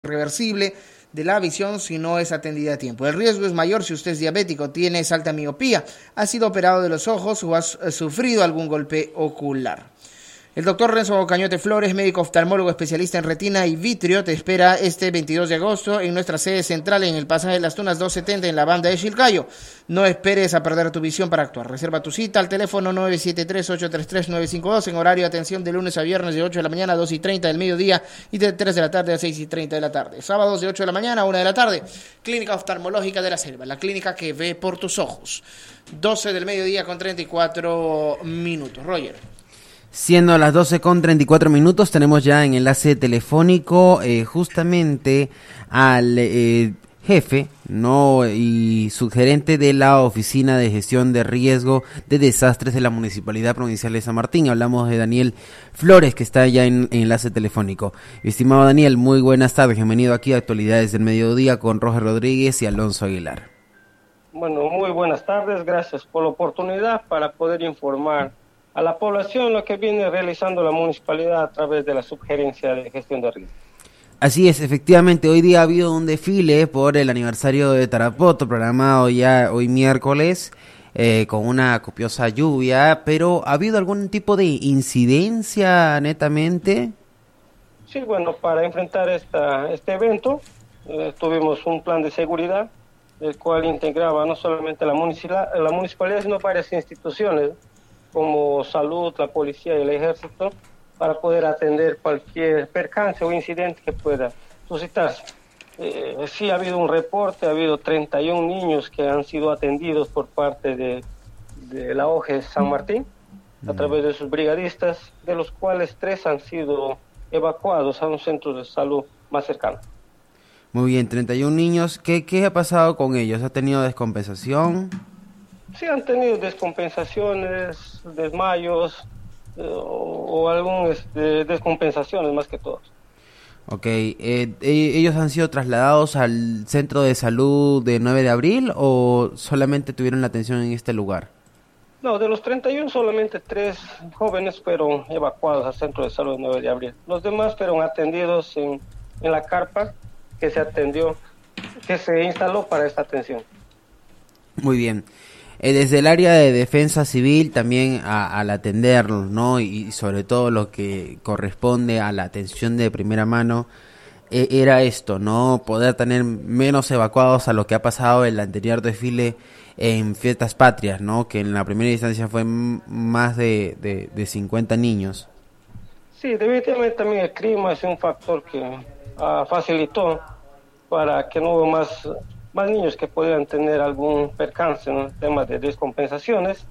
irreversible de la visión si no es atendida a tiempo. El riesgo es mayor si usted es diabético, tiene alta miopía, ha sido operado de los ojos o ha sufrido algún golpe ocular. El doctor Renzo Cañote Flores, médico oftalmólogo especialista en retina y vitrio, te espera este 22 de agosto en nuestra sede central en el pasaje de las Tunas 270 en la banda de Chilcayo. No esperes a perder tu visión para actuar. Reserva tu cita al teléfono 973-833-952 en horario de atención de lunes a viernes de 8 de la mañana a 2:30 del mediodía y de 3 de la tarde a 6:30 de la tarde. Sábados de 8 de la mañana a 1 de la tarde. Clínica Oftalmológica de la Selva, la clínica que ve por tus ojos. 12 del mediodía con 34 minutos. Roger. Siendo las 12:34, tenemos ya en enlace telefónico justamente al jefe, ¿no? Y subgerente de la Oficina de Gestión de Riesgo de Desastres de la Municipalidad Provincial de San Martín. Hablamos de Daniel Flores, que está ya en enlace telefónico. Estimado Daniel, muy buenas tardes. Bienvenido aquí a Actualidades del Mediodía con Roger Rodríguez y Alonso Aguilar. Bueno, muy buenas tardes. Gracias por la oportunidad para poder informar a la población lo que viene realizando la municipalidad a través de la Subgerencia de Gestión de Riesgo. Así es, efectivamente, hoy día ha habido un desfile por el aniversario de Tarapoto, programado ya hoy miércoles, con una copiosa lluvia, pero ¿ha habido algún tipo de incidencia netamente? Sí, bueno, para enfrentar este evento tuvimos un plan de seguridad, el cual integraba no solamente la municipalidad, sino varias instituciones, como salud, la policía y el ejército, para poder atender cualquier percance o incidente que pueda suscitarse. Sí ha habido un reporte, ha habido 31 niños que han sido atendidos por parte de la OGE San Martín, a través de sus brigadistas, de los cuales 3 han sido evacuados a un centro de salud más cercano. Muy bien, 31 niños, ¿qué ha pasado con ellos? ¿Ha tenido descompensación? Sí, han tenido descompensaciones, desmayos o algún descompensaciones más que todo. Ok, ¿ellos han sido trasladados al centro de salud de 9 de abril o solamente tuvieron la atención en este lugar? No, de los 31 solamente 3 jóvenes fueron evacuados al centro de salud de 9 de abril. Los demás fueron atendidos en la carpa que se instaló para esta atención. Muy bien. Desde el área de defensa civil también al atenderlos, ¿no? Y sobre todo lo que corresponde a la atención de primera mano, era esto, ¿no? Poder tener menos evacuados a lo que ha pasado en el anterior desfile en Fiestas Patrias, ¿no? Que en la primera instancia fue más de 50 niños. Sí, definitivamente también el clima es un factor que facilitó para que no hubo más niños que pudieran tener algún percance en el tema de descompensaciones.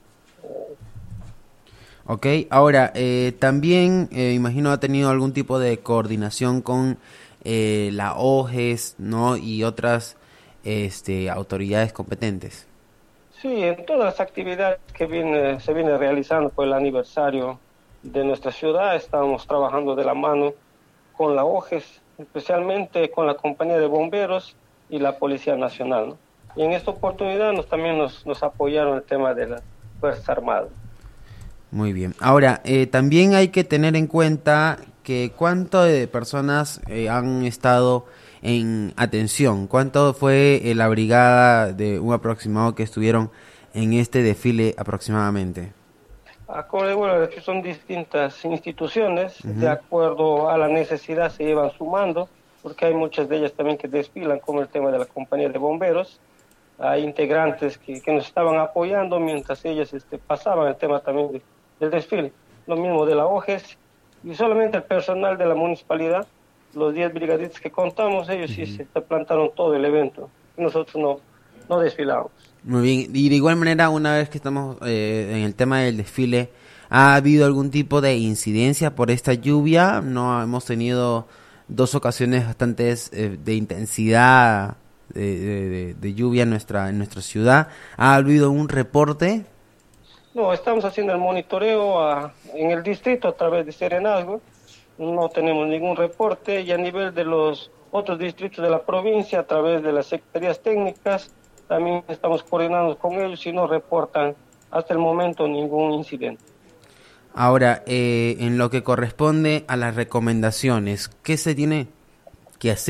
Ok, ahora, también imagino ha tenido algún tipo de coordinación con la OGES, ¿no? Y otras autoridades competentes. Sí, en todas las actividades que se viene realizando por el aniversario de nuestra ciudad, estamos trabajando de la mano con la OGES, especialmente con la compañía de bomberos y la Policía Nacional, ¿no? Y en esta oportunidad también nos apoyaron el tema de las Fuerzas Armadas. Muy bien. Ahora, también hay que tener en cuenta que cuánto de personas han estado en atención, cuánto fue la brigada de un aproximado que estuvieron en este desfile aproximadamente. Bueno, son distintas instituciones, de acuerdo a la necesidad se llevan sumando, porque hay muchas de ellas también que desfilan, como el tema de la compañía de bomberos. Hay integrantes que nos estaban apoyando mientras ellas pasaban el tema también del desfile. Lo mismo de la OGES, y solamente el personal de la municipalidad, los 10 brigadistas que contamos, ellos sí se plantaron todo el evento. Nosotros no desfilamos. Muy bien, y de igual manera, una vez que estamos en el tema del desfile, ¿ha habido algún tipo de incidencia por esta lluvia? No, hemos tenido 2 ocasiones bastante de intensidad de lluvia en nuestra ciudad. ¿Ha habido un reporte? No, estamos haciendo el monitoreo en el distrito a través de Serenazgo. No tenemos ningún reporte, y a nivel de los otros distritos de la provincia, a través de las secretarías técnicas, también estamos coordinando con ellos y no reportan hasta el momento ningún incidente. Ahora, en lo que corresponde a las recomendaciones, ¿qué se tiene que